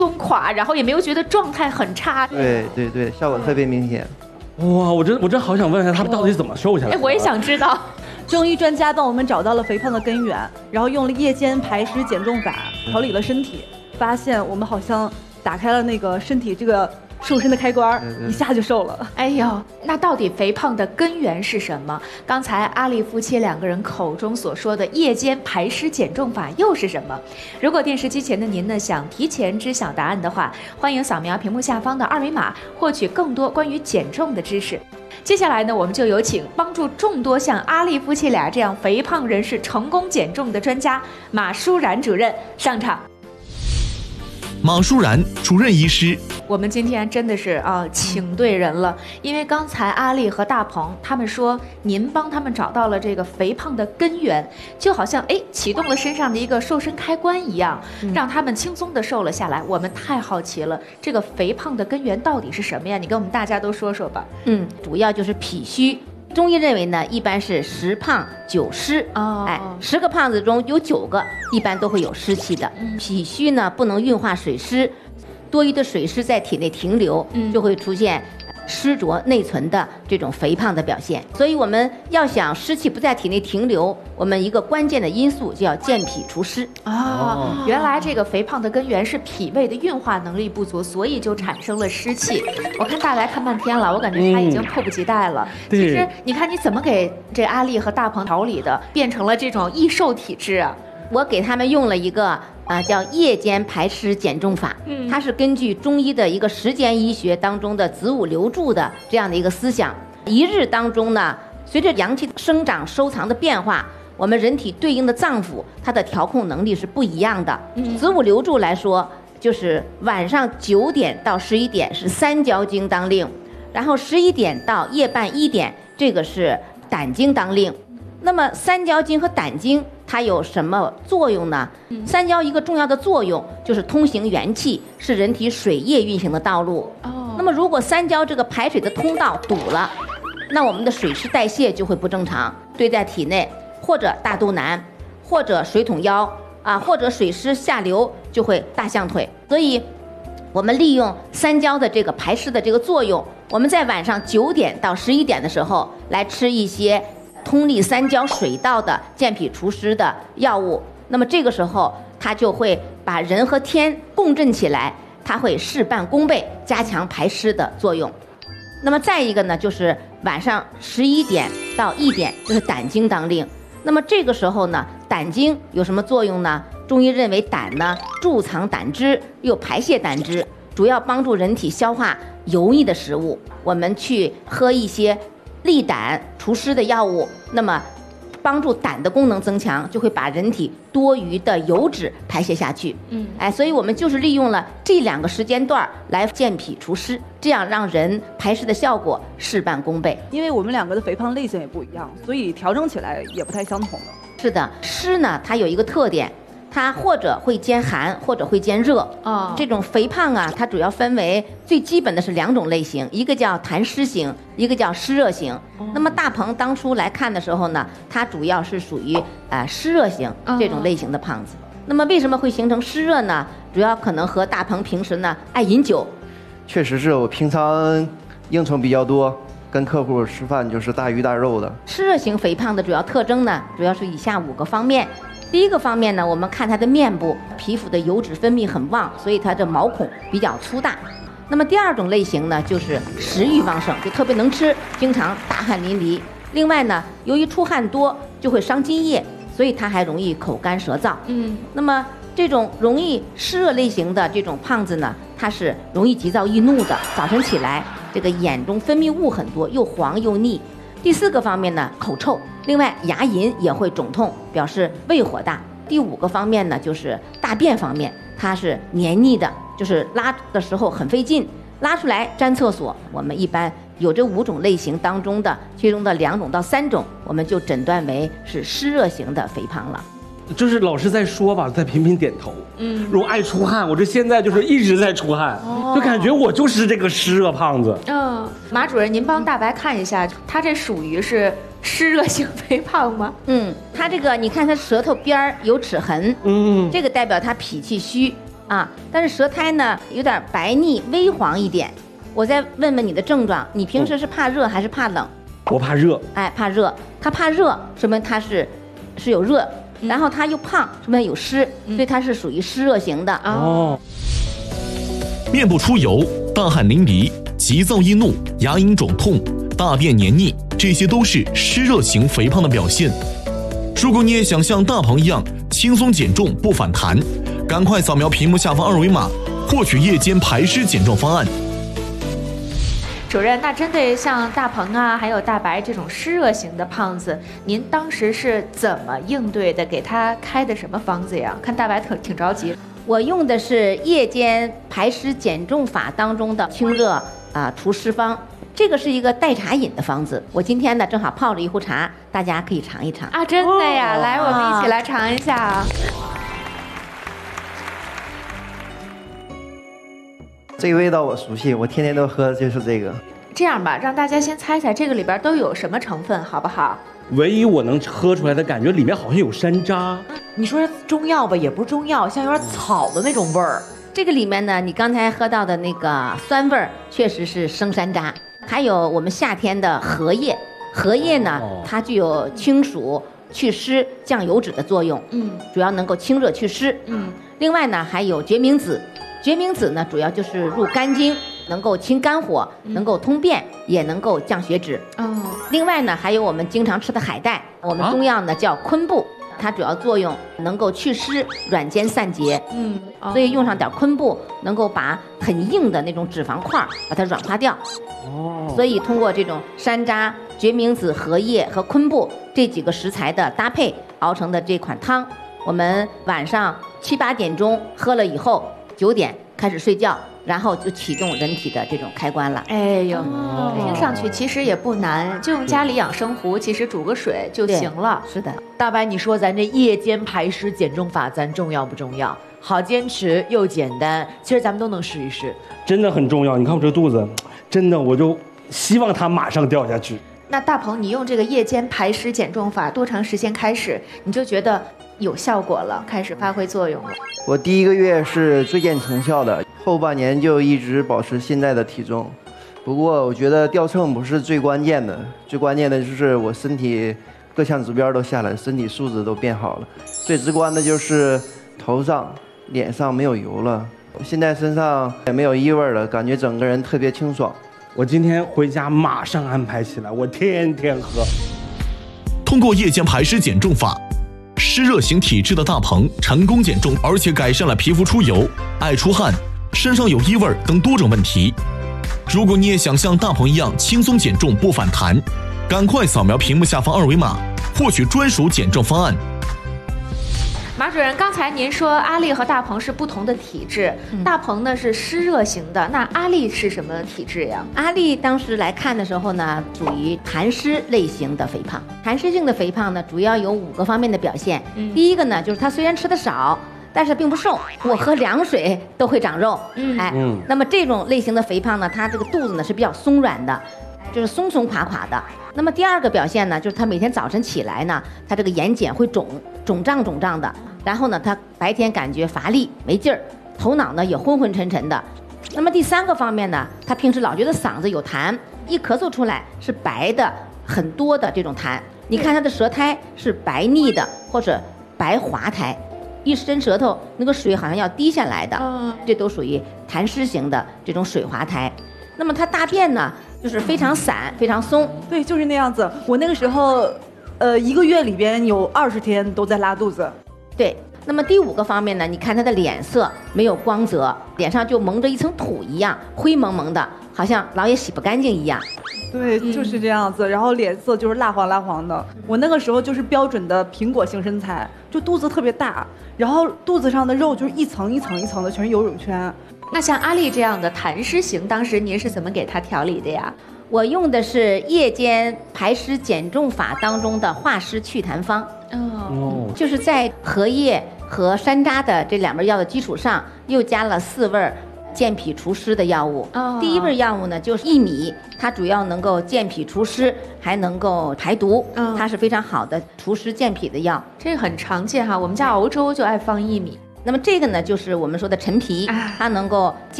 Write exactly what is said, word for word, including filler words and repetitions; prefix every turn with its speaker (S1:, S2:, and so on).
S1: 松垮，然后也没有觉得状态很差。
S2: 对对对，效果特别明显。
S3: 哇，我真我真好想问一下他们到底怎么瘦下来的。
S1: 哎，我也想知道。
S4: 中医专家帮我们找到了肥胖的根源，然后用了夜间排湿减重法调理了身体，发现我们好像打开了那个身体这个瘦身的开关，一下就瘦了。
S1: 哎呦，那到底肥胖的根源是什么？刚才阿丽夫妻两个人口中所说的夜间排湿减重法又是什么？如果电视机前的您呢想提前知晓答案的话，欢迎扫描屏幕下方的二维码，获取更多关于减重的知识。接下来呢，我们就有请帮助众多像阿丽夫妻俩这样肥胖人士成功减重的专家马舒然主任上场。
S5: 马舒然主任医师，
S1: 我们今天真的是啊，请对人了。因为刚才阿丽和大鹏他们说，您帮他们找到了这个肥胖的根源，就好像哎启动了身上的一个瘦身开关一样，让他们轻松的瘦了下来。我们太好奇了，这个肥胖的根源到底是什么呀？你跟我们大家都说说吧。
S6: 嗯，主要就是脾虚。中医认为呢，一般是十胖九湿。
S1: 哦，
S6: 哎，十个胖子中有九个一般都会有湿气的。
S1: 嗯、
S6: 脾虚呢不能运化水湿，多余的水湿在体内停留，
S1: 嗯、
S6: 就会出现湿浊内存的这种肥胖的表现。所以我们要想湿气不在体内停留，我们一个关键的因素就要健脾除湿。
S1: 哦，原来这个肥胖的根源是脾胃的运化能力不足，所以就产生了湿气。我看大白看半天了，我感觉他已经迫不及待了。嗯、其实你看你怎么给这阿丽和大鹏调理的，变成了这种易瘦体质啊？
S6: 我给他们用了一个呃叫夜间排湿减重法，
S1: 嗯，
S6: 它是根据中医的一个时间医学当中的子午流注的这样的一个思想。一日当中呢，随着阳气生长收藏的变化，我们人体对应的脏腑它的调控能力是不一样的。
S1: 嗯，
S6: 子午流注来说，就是晚上九点到十一点是三焦经当令，然后十一点到夜半一点这个是胆经当令。那么三焦经和胆经它有什么作用呢？三焦一个重要的作用就是通行元气，是人体水液运行的道路。
S1: 哦，
S6: 那么如果三焦这个排水的通道堵了，那我们的水湿代谢就会不正常，堆在体内，或者大肚腩，或者水桶腰啊，或者水湿下流就会大象腿。所以我们利用三焦的这个排湿的这个作用，我们在晚上九点到十一点的时候来吃一些通利三焦水道的健脾除湿的药物，那么这个时候它就会把人和天共振起来，它会事半功倍，加强排湿的作用。那么再一个呢，就是晚上十一点到一点就是胆经当令。那么这个时候呢，胆经有什么作用呢？中医认为胆呢贮藏胆汁，又排泄胆汁，主要帮助人体消化油腻的食物。我们去喝一些利胆除湿的药物，那么帮助胆的功能增强，就会把人体多余的油脂排泄下去。
S1: 嗯，
S6: 哎，所以我们就是利用了这两个时间段来健脾除湿，这样让人排湿的效果事半功倍。
S4: 因为我们两个的肥胖类型也不一样，所以调整起来也不太相同了。
S6: 是的，湿呢它有一个特点，它或者会兼寒，或者会兼热。
S1: 哦，
S6: 这种肥胖啊，它主要分为最基本的是两种类型，一个叫痰湿型，一个叫湿热型。哦，那么大鹏当初来看的时候呢，它主要是属于呃湿热型这种类型的胖子。哦，那么为什么会形成湿热呢？主要可能和大鹏平时呢爱饮酒。
S2: 确实是我平常应酬比较多，跟客户吃饭就是大鱼大肉的。
S6: 湿热型肥胖的主要特征呢，主要是以下五个方面。第一个方面呢，我们看它的面部皮肤的油脂分泌很旺，所以它的毛孔比较粗大。那么第二种类型呢，就是食欲旺盛，就特别能吃，经常大汗淋漓。另外呢，由于出汗多就会伤津液，所以它还容易口干舌燥。
S1: 嗯，
S6: 那么这种容易湿热类型的这种胖子呢，它是容易急躁易怒的，早晨起来这个眼中分泌物很多，又黄又腻。第四个方面呢，口臭，另外牙龈也会肿痛，表示胃火大。第五个方面呢，就是大便方面，它是黏腻的，就是拉的时候很费劲，拉出来粘厕所。我们一般有这五种类型当中的其中的两种到三种，我们就诊断为是湿热型的肥胖了。
S3: 就是老师在说吧，在频频点头。嗯，如果爱出汗，我这现在就是一直在出汗，哦，就感觉我就是这个湿热胖子。
S1: 嗯，马主任，您帮大白看一下，他这属于是湿热性肥胖吗？
S6: 嗯，他这个你看他舌头边儿有齿痕，嗯，这个代表他脾气虚啊，但是舌苔呢有点白腻微黄一点。我再问问你的症状，你平时是怕热还是怕冷？
S3: 我怕热。
S6: 哎，怕热。他怕热，说明他是是有热，然后他又胖，说明有湿，所以他是属于湿热型的。
S3: 哦。
S5: 面部出油、大汗淋漓、急躁易怒、牙龈肿痛、大便黏腻，这些都是湿热型肥胖的表现。如果你也想像大鹏一样轻松减重不反弹，赶快扫描屏幕下方二维码，获取夜间排湿减重方案。
S1: 主任，那针对像大鹏啊，还有大白这种湿热型的胖子，您当时是怎么应对的？给他开的什么方子呀？看大白挺挺着急。
S6: 我用的是夜间排湿减重法当中的清热啊除湿方，这个是一个代茶饮的方子。我今天呢正好泡着一壶茶，大家可以尝一尝
S1: 啊！真的呀，
S3: 哦、
S1: 来，我们一起来尝一下啊。
S2: 这个味道我熟悉，我天天都喝的就是这个。
S1: 这样吧，让大家先猜猜这个里边都有什么成分，好不好？
S3: 唯一我能喝出来的感觉，里面好像有山楂。
S7: 你说中药吧，也不是中药，像有点草的那种味儿。
S6: 这个里面呢，你刚才喝到的那个酸味儿，确实是生山楂。还有我们夏天的荷叶，荷叶呢，哦、它具有清暑、祛湿、降油脂的作用。嗯，主要能够清热祛湿。嗯，另外呢，还有决明子。决明子呢，主要就是入肝经，能够清肝火，能够通便，也能够降血脂。哦。另外呢，还有我们经常吃的海带，我们中药呢叫昆布，它主要作用能够祛湿、软坚散结。嗯。所以用上点昆布，能够把很硬的那种脂肪块把它软化掉。哦。所以通过这种山楂、决明子、荷叶和昆布这几个食材的搭配熬成的这款汤，我们晚上七八点钟喝了以后。九点开始睡觉，然后就启动人体的这种开关了。
S1: 哎呦，哦、听上去其实也不难，就用家里养生壶，其实煮个水就行了。
S6: 是的，
S7: 大白，你说咱这夜间排湿减重法，咱重要不重要？好坚持又简单，其实咱们都能试一试。
S3: 真的很重要。你看我这肚子，真的我就希望它马上掉下去。
S1: 那大鹏，你用这个夜间排湿减重法多长时间开始，你就觉得有效果了，开始发挥作用了？
S2: 我第一个月是最见成效的，后半年就一直保持现在的体重。不过我觉得掉秤不是最关键的，最关键的就是我身体各项指标都下来，身体素质都变好了。最直观的就是头上、脸上没有油了，现在身上也没有异味了，感觉整个人特别清爽。
S3: 我今天回家马上安排起来，我天天喝。
S5: 通过夜间排湿减重法，湿热型体质的大鹏成功减重，而且改善了皮肤出油、爱出汗、身上有异味等多种问题。如果你也想像大鹏一样轻松减重不反弹，赶快扫描屏幕下方二维码，获取专属减重方案。
S1: 马主任，刚才您说阿丽和大鹏是不同的体质，嗯、大鹏呢是湿热型的，那阿丽是什么体质呀？
S6: 阿丽当时来看的时候呢，属于痰湿类型的肥胖。痰湿性的肥胖呢，主要有五个方面的表现。嗯、第一个呢，就是她虽然吃的少，但是并不瘦，我喝凉水都会长肉。嗯，哎，嗯、那么这种类型的肥胖呢，它这个肚子呢是比较松软的，就是松松垮垮的。那么第二个表现呢，就是她每天早晨起来呢，她这个眼睑会肿，肿胀肿胀的。然后呢，她白天感觉乏力没劲儿，头脑呢也昏昏沉沉的。那么第三个方面呢，她平时老觉得嗓子有痰，一咳嗽出来是白的很多的这种痰。你看她的舌苔是白腻的或者白滑苔，一伸舌头那个水好像要滴下来的，这都属于痰湿型的这种水滑苔。那么她大便呢，就是非常散非常松。
S4: 对，就是那样子。我那个时候，呃，一个月里边有二十天都在拉肚子。
S6: 对，那么第五个方面呢，你看他的脸色没有光泽，脸上就蒙着一层土一样，灰蒙蒙的，好像老也洗不干净一样。
S4: 对，就是这样子。然后脸色就是蜡黄蜡黄的。我那个时候就是标准的苹果型身材，就肚子特别大，然后肚子上的肉就是一层一层一层的，全是游泳圈。
S1: 那像阿丽这样的痰湿型，当时您是怎么给她调理的呀？
S6: 我用的是夜间排湿减重法当中的化湿祛痰方。哦，就是在荷叶和山楂的这两味药的基础上，又加了四味健脾除湿的药物。哦，第一味药物呢就是薏米，它主要能够健脾除湿，还能够排毒。嗯，它是非常好的除湿健脾的药。
S1: 这个很常见哈，我们家熬粥就爱放薏米。
S6: 那么这个呢，就是我们说的陈皮，它能够